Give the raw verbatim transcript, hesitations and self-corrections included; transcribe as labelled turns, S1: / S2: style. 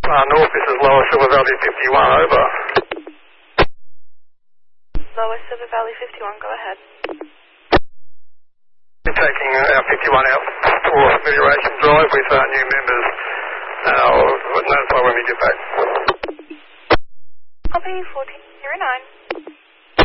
S1: Uh, North, this is Lower Silver Valley fifty-one, over.
S2: Lower Silver Valley fifty-one, go ahead.
S1: We're taking uh, our fifty-one out for amelioration drive with uh, new members. Uh, I'll notify when we get back.
S2: Copy fourteen zero nine.